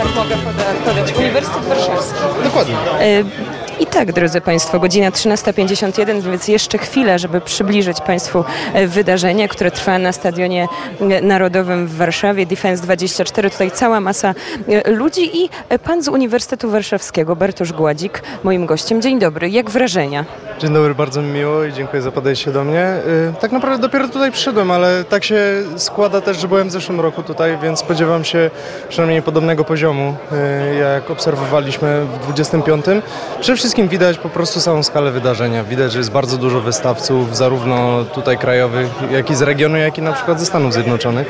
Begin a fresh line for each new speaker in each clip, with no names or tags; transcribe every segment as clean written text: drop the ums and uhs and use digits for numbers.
mogę podać. Uniwersytet Warszawski.
Dokładnie.
I tak, drodzy Państwo, godzina 13:51, więc jeszcze chwilę, żeby przybliżyć Państwu wydarzenie, które trwa na Stadionie Narodowym w Warszawie, Defense 24. Tutaj cała masa ludzi i pan z Uniwersytetu Warszawskiego, Bartosz Gładzik, moim gościem. Dzień dobry, jak wrażenia?
Dzień dobry, bardzo mi miło i dziękuję za podejście do mnie. Tak naprawdę dopiero tutaj przyszedłem, ale tak się składa też, że byłem w zeszłym roku tutaj, więc spodziewam się przynajmniej podobnego poziomu, jak obserwowaliśmy w 25. Przede wszystkim widać po prostu samą skalę wydarzenia. Widać, że jest bardzo dużo wystawców, zarówno tutaj krajowych, jak i z regionu, jak i na przykład ze Stanów Zjednoczonych.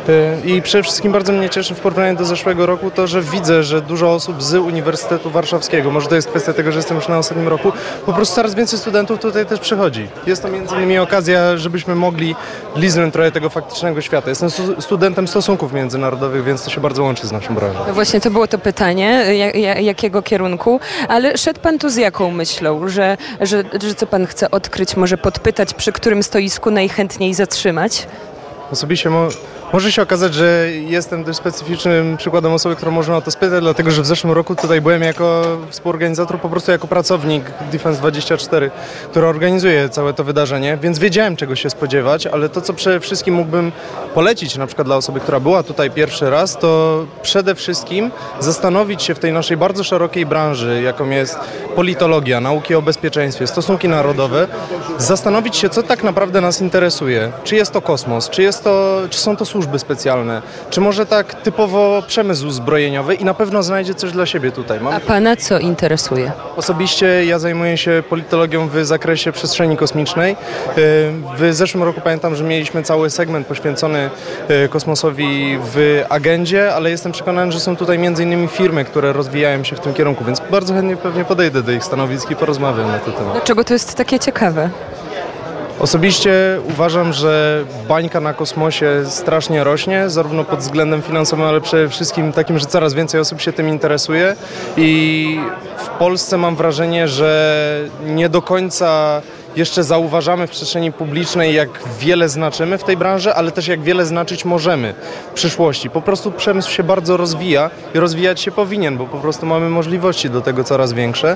I przede wszystkim bardzo mnie cieszy w porównaniu do zeszłego roku to, że widzę, że dużo osób z Uniwersytetu Warszawskiego, może to jest kwestia tego, że jestem już na ostatnim roku, po prostu coraz więcej studentów tutaj też przychodzi. Jest to między innymi okazja, żebyśmy mogli liznąć trochę tego faktycznego świata. Jestem studentem stosunków międzynarodowych, więc to się bardzo łączy z naszą branżą.
No właśnie to było to pytanie, jakiego kierunku, ale szedł pan tu z jaką myślą, że co pan chce odkryć, może podpytać, przy którym stoisku najchętniej zatrzymać?
Osobiście może się okazać, że jestem dość specyficznym przykładem osoby, którą można o to spytać, dlatego że w zeszłym roku tutaj byłem jako współorganizator, po prostu jako pracownik Defense 24, który organizuje całe to wydarzenie, więc wiedziałem, czego się spodziewać, ale to, co przede wszystkim mógłbym polecić na przykład dla osoby, która była tutaj pierwszy raz, to przede wszystkim zastanowić się w tej naszej bardzo szerokiej branży, jaką jest politologia, nauki o bezpieczeństwie, stosunki narodowe, zastanowić się, co tak naprawdę nas interesuje. Czy jest to kosmos, czy są to służby specjalne, czy może tak typowo przemysł zbrojeniowy i na pewno znajdzie coś dla siebie tutaj.
A pana co interesuje?
Osobiście ja zajmuję się politologią w zakresie przestrzeni kosmicznej. W zeszłym roku pamiętam, że mieliśmy cały segment poświęcony kosmosowi w agendzie, ale jestem przekonany, że są tutaj między innymi firmy, które rozwijają się w tym kierunku, więc bardzo chętnie pewnie podejdę do ich stanowisk i porozmawiam na ten temat.
Dlaczego to jest takie ciekawe?
Osobiście uważam, że bańka na kosmosie strasznie rośnie, zarówno pod względem finansowym, ale przede wszystkim takim, że coraz więcej osób się tym interesuje i w Polsce mam wrażenie, że nie do końca jeszcze zauważamy w przestrzeni publicznej, jak wiele znaczymy w tej branży, ale też jak wiele znaczyć możemy w przyszłości. Po prostu przemysł się bardzo rozwija i rozwijać się powinien, bo po prostu mamy możliwości do tego coraz większe.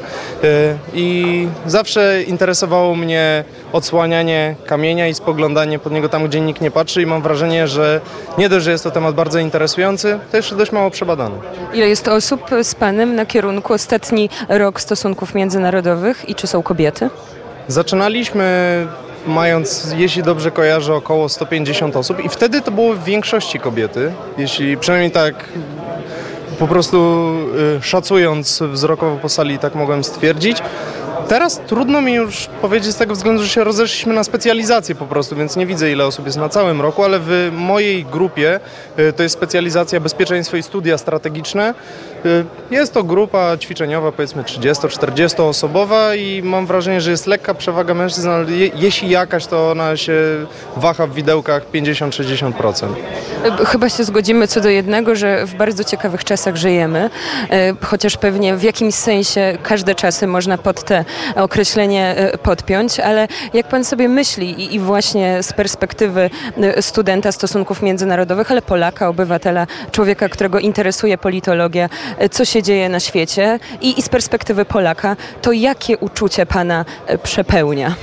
I zawsze interesowało mnie odsłanianie kamienia i spoglądanie pod niego tam, gdzie nikt nie patrzy i mam wrażenie, że nie dość, że jest to temat bardzo interesujący, to jeszcze dość mało przebadany.
Ile jest osób z panem na kierunku ostatni rok stosunków międzynarodowych i czy są kobiety?
Zaczynaliśmy mając, jeśli dobrze kojarzę, około 150 osób i wtedy to było w większości kobiety, jeśli przynajmniej tak po prostu szacując wzrokowo po sali, tak mogłem stwierdzić. Teraz trudno mi już powiedzieć z tego względu, że się rozeszliśmy na specjalizację po prostu, więc nie widzę, ile osób jest na całym roku, ale w mojej grupie to jest specjalizacja bezpieczeństwo i studia strategiczne. Jest to grupa ćwiczeniowa, powiedzmy 30-40 osobowa i mam wrażenie, że jest lekka przewaga mężczyzn, ale jeśli jakaś, to ona się waha w widełkach 50-60%.
Chyba się zgodzimy co do jednego, że w bardzo ciekawych czasach żyjemy, chociaż pewnie w jakimś sensie każde czasy można pod te określenie podpiąć, ale jak pan sobie myśli i właśnie z perspektywy studenta stosunków międzynarodowych, ale Polaka, obywatela, człowieka, którego interesuje politologia, co się dzieje na świecie i z perspektywy Polaka, to jakie uczucie pana przepełnia?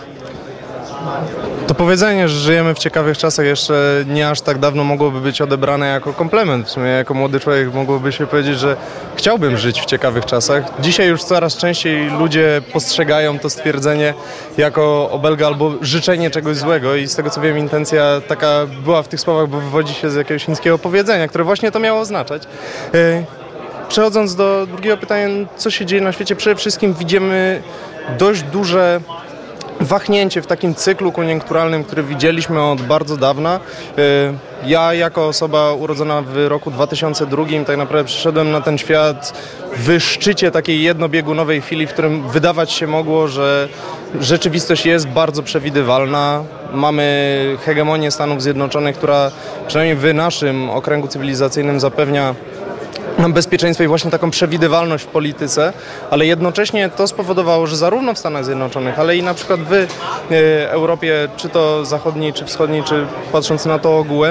To powiedzenie, że żyjemy w ciekawych czasach jeszcze nie aż tak dawno mogłoby być odebrane jako komplement. W sumie jako młody człowiek mogłoby się powiedzieć, że chciałbym żyć w ciekawych czasach. Dzisiaj już coraz częściej ludzie postrzegają to stwierdzenie jako obelgę albo życzenie czegoś złego i z tego co wiem intencja taka była w tych słowach, bo wywodzi się z jakiegoś chińskiego powiedzenia, które właśnie to miało oznaczać. Przechodząc do drugiego pytania, co się dzieje na świecie, przede wszystkim widzimy dość duże wahnięcie w takim cyklu koniunkturalnym, który widzieliśmy od bardzo dawna. Ja jako osoba urodzona w roku 2002 tak naprawdę przyszedłem na ten świat w szczycie takiej jednobiegunowej chwili, w którym wydawać się mogło, że rzeczywistość jest bardzo przewidywalna. Mamy hegemonię Stanów Zjednoczonych, która przynajmniej w naszym okręgu cywilizacyjnym zapewnia nam bezpieczeństwo i właśnie taką przewidywalność w polityce, ale jednocześnie to spowodowało, że zarówno w Stanach Zjednoczonych, ale i na przykład w Europie, czy to zachodniej, czy wschodniej, czy patrząc na to ogółem,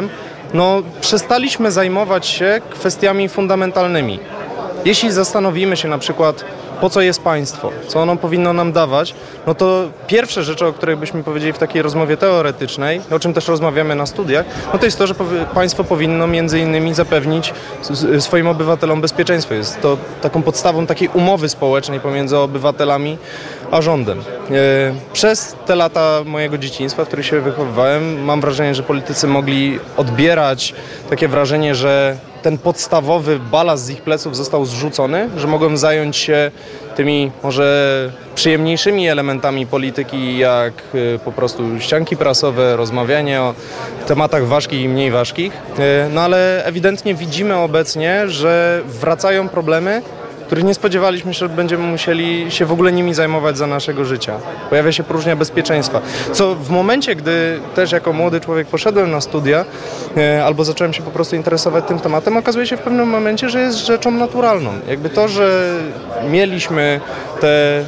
przestaliśmy zajmować się kwestiami fundamentalnymi. Jeśli zastanowimy się na przykład, po co jest państwo, co ono powinno nam dawać, to pierwsze rzeczy, o których byśmy powiedzieli w takiej rozmowie teoretycznej, o czym też rozmawiamy na studiach, to jest to, że państwo powinno między innymi zapewnić swoim obywatelom bezpieczeństwo. Jest to taką podstawą takiej umowy społecznej pomiędzy obywatelami a rządem. Przez te lata mojego dzieciństwa, w których się wychowywałem, mam wrażenie, że politycy mogli odbierać takie wrażenie, że ten podstawowy balast z ich pleców został zrzucony, że mogą zająć się tymi może przyjemniejszymi elementami polityki, jak po prostu ścianki prasowe, rozmawianie o tematach ważkich i mniej ważkich. Ale ewidentnie widzimy obecnie, że wracają problemy, których nie spodziewaliśmy się, że będziemy musieli się w ogóle nimi zajmować za naszego życia. Pojawia się próżnia bezpieczeństwa. Co w momencie, gdy też jako młody człowiek poszedłem na studia albo zacząłem się po prostu interesować tym tematem, okazuje się w pewnym momencie, że jest rzeczą naturalną. Jakby to, że mieliśmy te,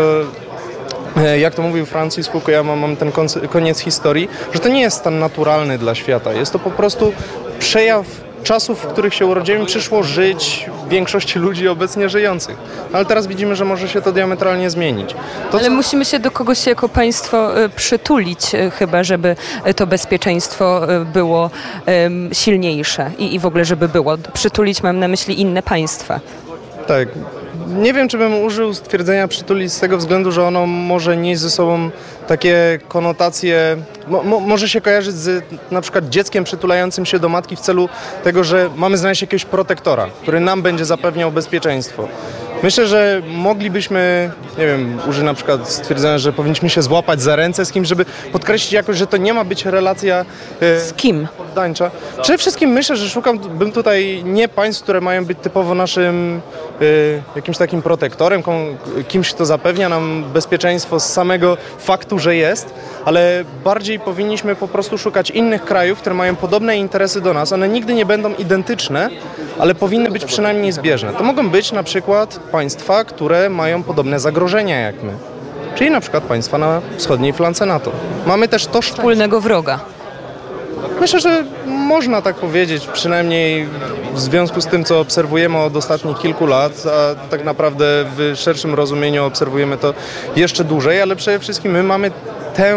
jak to mówił Francis Fukuyama, mam ten koniec historii, że to nie jest stan naturalny dla świata. Jest to po prostu przejaw czasów, w których się urodziłem, przyszło żyć większości ludzi obecnie żyjących. Ale teraz widzimy, że może się to diametralnie zmienić.
Ale musimy się do kogoś jako państwo przytulić chyba, żeby to bezpieczeństwo było silniejsze i w ogóle żeby było. Przytulić mam na myśli inne państwa.
Tak. Nie wiem, czy bym użył stwierdzenia przytulić z tego względu, że ono może nieść ze sobą takie konotacje, może się kojarzyć z na przykład dzieckiem przytulającym się do matki w celu tego, że mamy znaleźć jakiegoś protektora, który nam będzie zapewniał bezpieczeństwo. Myślę, że moglibyśmy, nie wiem, użyć na przykład stwierdzenia, że powinniśmy się złapać za ręce z kimś, żeby podkreślić jakoś, że to nie ma być relacja
z kim?
Poddańcza. Przede wszystkim myślę, że szukałbym tutaj nie państw, które mają być typowo naszym jakimś takim protektorem, kimś, kto zapewnia nam bezpieczeństwo z samego faktu, że jest, ale bardziej powinniśmy po prostu szukać innych krajów, które mają podobne interesy do nas. One nigdy nie będą identyczne, ale powinny być przynajmniej zbieżne. To mogą być na przykład państwa, które mają podobne zagrożenia jak my. Czyli na przykład państwa na wschodniej flance NATO. Mamy też
wspólnego wroga.
Myślę, że można tak powiedzieć, przynajmniej w związku z tym, co obserwujemy od ostatnich kilku lat, a tak naprawdę w szerszym rozumieniu obserwujemy to jeszcze dłużej, ale przede wszystkim my mamy tę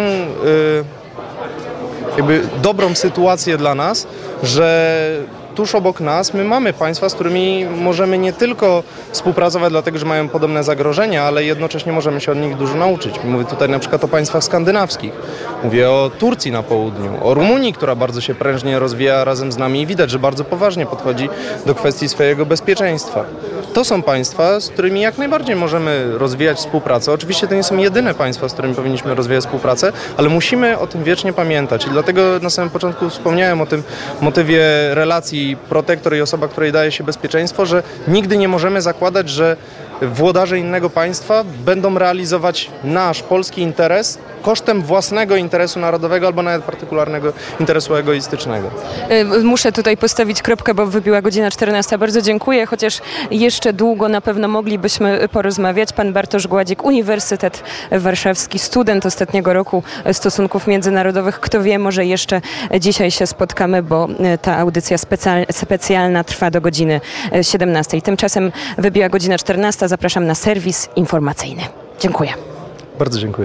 jakby dobrą sytuację dla nas, że tuż obok nas my mamy państwa, z którymi możemy nie tylko współpracować dlatego, że mają podobne zagrożenia, ale jednocześnie możemy się od nich dużo nauczyć. Mówię tutaj na przykład o państwach skandynawskich. Mówię o Turcji na południu, o Rumunii, która bardzo się prężnie rozwija razem z nami i widać, że bardzo poważnie podchodzi do kwestii swojego bezpieczeństwa. To są państwa, z którymi jak najbardziej możemy rozwijać współpracę. Oczywiście to nie są jedyne państwa, z którymi powinniśmy rozwijać współpracę, ale musimy o tym wiecznie pamiętać. I dlatego na samym początku wspomniałem o tym motywie relacji protektor i osoba, której daje się bezpieczeństwo, że nigdy nie możemy zakładać, że włodarze innego państwa będą realizować nasz polski interes kosztem własnego interesu narodowego albo nawet partykularnego interesu egoistycznego.
Muszę tutaj postawić kropkę, bo wybiła godzina 14. Bardzo dziękuję, chociaż jeszcze długo na pewno moglibyśmy porozmawiać. Pan Bartosz Gładzik, Uniwersytet Warszawski, student ostatniego roku stosunków międzynarodowych. Kto wie, może jeszcze dzisiaj się spotkamy, bo ta audycja specjalna trwa do godziny 17. Tymczasem wybiła godzina 14. Zapraszam na serwis informacyjny. Dziękuję.
Bardzo dziękuję.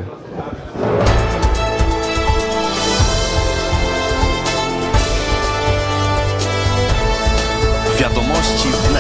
Wiadomości wnet.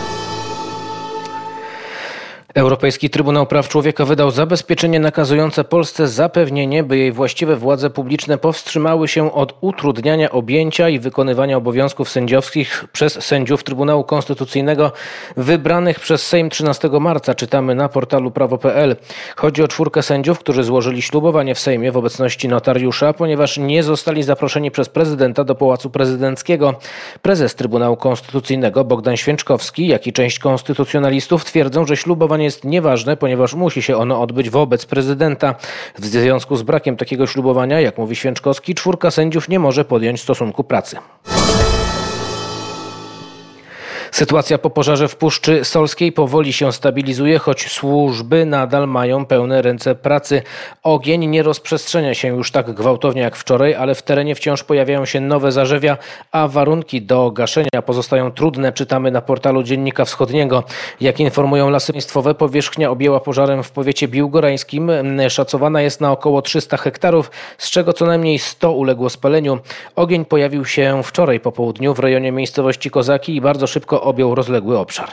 Europejski Trybunał Praw Człowieka wydał zabezpieczenie nakazujące Polsce zapewnienie, by jej właściwe władze publiczne powstrzymały się od utrudniania objęcia i wykonywania obowiązków sędziowskich przez sędziów Trybunału Konstytucyjnego wybranych przez Sejm 13 marca, czytamy na portalu prawo.pl. Chodzi o 4 sędziów, którzy złożyli ślubowanie w Sejmie w obecności notariusza, ponieważ nie zostali zaproszeni przez prezydenta do Pałacu Prezydenckiego. Prezes Trybunału Konstytucyjnego Bogdan Święczkowski, jak i część konstytucjonalistów twierdzą, że ślubowanie jest nieważne, ponieważ musi się ono odbyć wobec prezydenta. W związku z brakiem takiego ślubowania, jak mówi Święczkowski, 4 sędziów nie może podjąć stosunku pracy. Sytuacja po pożarze w Puszczy Solskiej powoli się stabilizuje, choć służby nadal mają pełne ręce pracy. Ogień nie rozprzestrzenia się już tak gwałtownie jak wczoraj, ale w terenie wciąż pojawiają się nowe zarzewia, a warunki do gaszenia pozostają trudne. Czytamy na portalu Dziennika Wschodniego. Jak informują Lasy Państwowe, powierzchnia objęła pożarem w powiecie biłgorajskim. Szacowana jest na około 300 hektarów, z czego co najmniej 100 uległo spaleniu. Ogień pojawił się wczoraj po południu w rejonie miejscowości Kozaki i bardzo szybko objął rozległy obszar.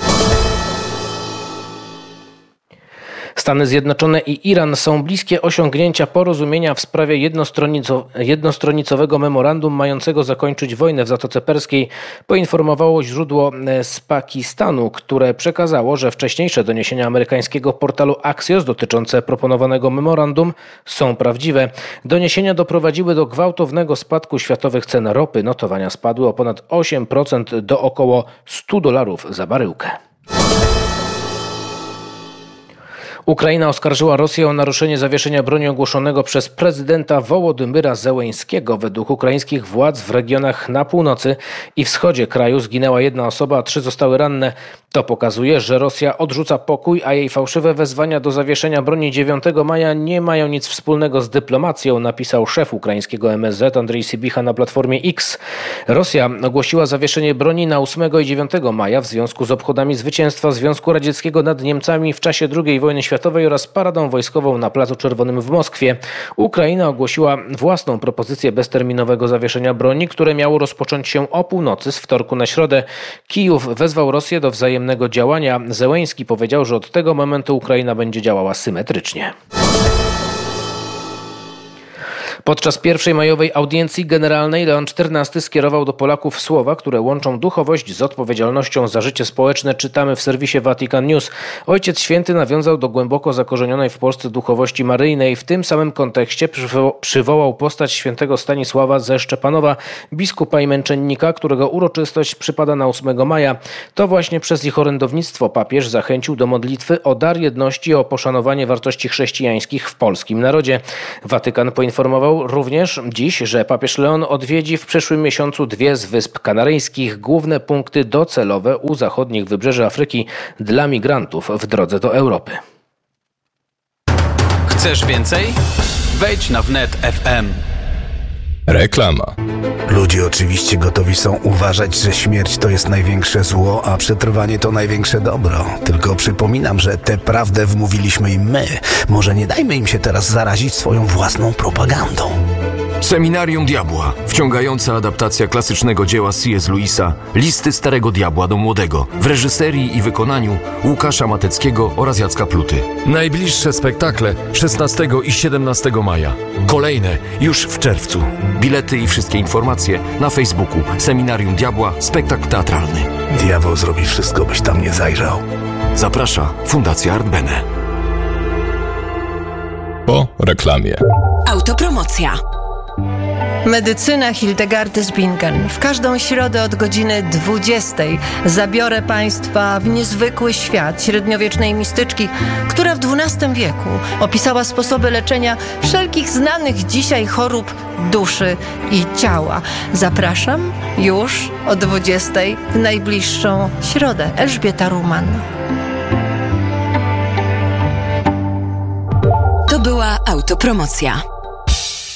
Stany Zjednoczone i Iran są bliskie osiągnięcia porozumienia w sprawie jednostronnicowego memorandum mającego zakończyć wojnę w Zatoce Perskiej, poinformowało źródło z Pakistanu, które przekazało, że wcześniejsze doniesienia amerykańskiego portalu Axios dotyczące proponowanego memorandum są prawdziwe. Doniesienia doprowadziły do gwałtownego spadku światowych cen ropy. Notowania spadły o ponad 8% do około $100 za baryłkę. Ukraina oskarżyła Rosję o naruszenie zawieszenia broni ogłoszonego przez prezydenta Wołodymyra Zełeńskiego. Według ukraińskich władz w regionach na północy i wschodzie kraju zginęła 1 osoba, a 3 zostały ranne. To pokazuje, że Rosja odrzuca pokój, a jej fałszywe wezwania do zawieszenia broni 9 maja nie mają nic wspólnego z dyplomacją, napisał szef ukraińskiego MSZ Andrzej Sybicha na platformie X. Rosja ogłosiła zawieszenie broni na 8 i 9 maja w związku z obchodami zwycięstwa Związku Radzieckiego nad Niemcami w czasie II wojny światowej oraz paradą wojskową na Placu Czerwonym w Moskwie. Ukraina ogłosiła własną propozycję bezterminowego zawieszenia broni, które miało rozpocząć się o północy z wtorku na środę. Kijów wezwał Rosję do wzajemnego działania. Zełeński powiedział, że od tego momentu Ukraina będzie działała symetrycznie. Podczas pierwszej majowej audiencji generalnej Leon XIV skierował do Polaków słowa, które łączą duchowość z odpowiedzialnością za życie społeczne. Czytamy w serwisie Vatican News. Ojciec Święty nawiązał do głęboko zakorzenionej w Polsce duchowości maryjnej. W tym samym kontekście przywołał postać świętego Stanisława ze Szczepanowa, biskupa i męczennika, którego uroczystość przypada na 8 maja. To właśnie przez ich orędownictwo papież zachęcił do modlitwy o dar jedności i o poszanowanie wartości chrześcijańskich w polskim narodzie. Watykan poinformował również dziś, że papież Leon odwiedzi w przyszłym miesiącu 2 z Wysp Kanaryjskich, główne punkty docelowe u zachodnich wybrzeży Afryki dla migrantów w drodze do Europy.
Chcesz więcej? Wejdź na wnet FM.
Reklama.
Ludzie oczywiście gotowi są uważać, że śmierć to jest największe zło, a przetrwanie to największe dobro. Tylko przypominam, że tę prawdę wmówiliśmy im my. Może nie dajmy im się teraz zarazić swoją własną propagandą.
Seminarium Diabła. Wciągająca adaptacja klasycznego dzieła C.S. Lewisa Listy Starego Diabła do Młodego w reżyserii i wykonaniu Łukasza Mateckiego oraz Jacka Pluty. Najbliższe spektakle 16 i 17 maja. Kolejne już w czerwcu. Bilety i wszystkie informacje na Facebooku Seminarium Diabła, spektakl teatralny.
Diabeł zrobi wszystko, byś tam nie zajrzał.
Zaprasza Fundacja Art Bene.
Po reklamie.
Autopromocja.
Medycyna Hildegardy z Bingen. W każdą środę od godziny 20 zabiorę Państwa w niezwykły świat średniowiecznej mistyczki, która w XII wieku opisała sposoby leczenia wszelkich znanych dzisiaj chorób duszy i ciała. Zapraszam już o 20 w najbliższą środę. Elżbieta Ruman.
To była autopromocja.